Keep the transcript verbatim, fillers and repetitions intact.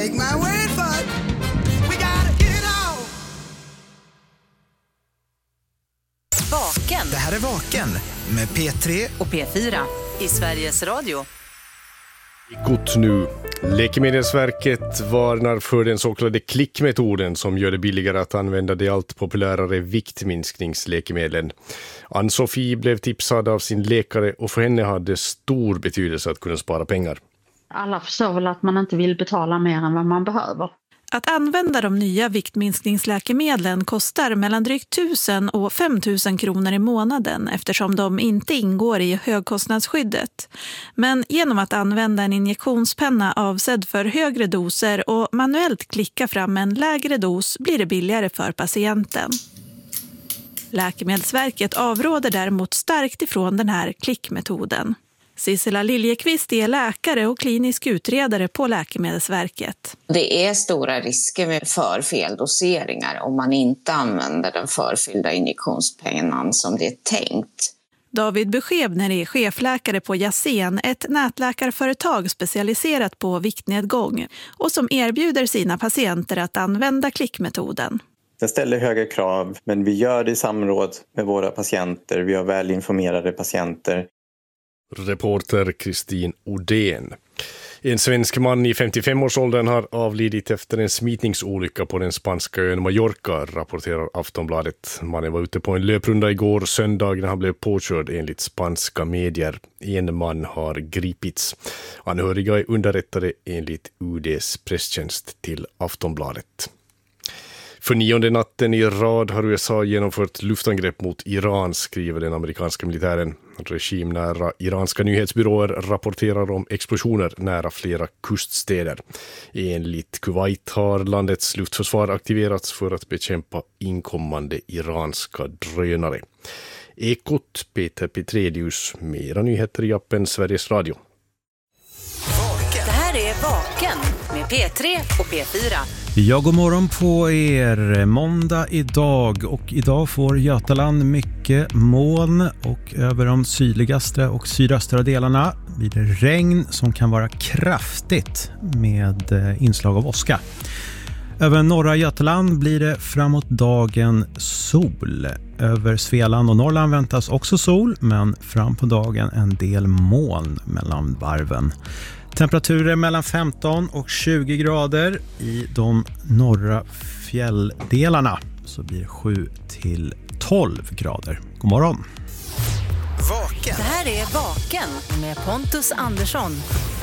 take my word for it. We gotta get it on. Vaken. Det här är Vaken med P tre och P fyra i Sveriges Radio. Gott nu. Läkemedelsverket varnar för den så kallade klickmetoden som gör det billigare att använda de allt populärare viktminskningsläkemedlen. Ann-Sofie blev tipsad av sin läkare och för henne hade stor betydelse att kunna spara pengar. Alla förstår väl att man inte vill betala mer än vad man behöver. Att använda de nya viktminskningsläkemedlen kostar mellan drygt tusen och femtusen kronor i månaden eftersom de inte ingår i högkostnadsskyddet. Men genom att använda en injektionspenna avsedd för högre doser och manuellt klicka fram en lägre dos blir det billigare för patienten. Läkemedelsverket avråder däremot starkt ifrån den här klickmetoden. Sissela Liljekvist är läkare och klinisk utredare på Läkemedelsverket. Det är stora risker med för feldoseringar om man inte använder den förfyllda injektionspennan som det är tänkt. David Beskebner är chefläkare på Yasen, ett nätläkarföretag specialiserat på viktnedgång och som erbjuder sina patienter att använda klickmetoden. Den ställer höga krav, men vi gör det i samråd med våra patienter. Vi har väl informerade patienter. Reporter Kristin Odén. En svensk man i femtiofem-årsåldern har avlidit efter en smitningsolycka på den spanska ön Mallorca, rapporterar Aftonbladet. Mannen var ute på en löprunda igår söndag när han blev påkörd enligt spanska medier. En man har gripits. Anhöriga är underrättade enligt U D:s presstjänst till Aftonbladet. För nionde natten i rad har U S A genomfört luftangrepp mot Iran, skriver den amerikanska militären. Regimnära iranska nyhetsbyråer rapporterar om explosioner nära flera kuststäder. Enligt Kuwait har landets luftförsvar aktiverats för att bekämpa inkommande iranska drönare. Ekot, Peter Petredius, mera nyheter i appen Sveriges Radio. Det här är Vaken med P tre och P fyra. Ja, god morgon på er. Måndag idag och idag får Götaland mycket moln och över de sydligaste och sydöstra delarna blir det regn som kan vara kraftigt med inslag av åska. Över norra Götaland blir det framåt dagen sol. Över Svealand och Norrland väntas också sol, men fram på dagen en del moln mellan varven. Temperaturer mellan femton och tjugo grader. I de norra fjälldelarna så blir det sju till tolv grader. God morgon! Vaken. Det här är Vaken med Pontus Andersson.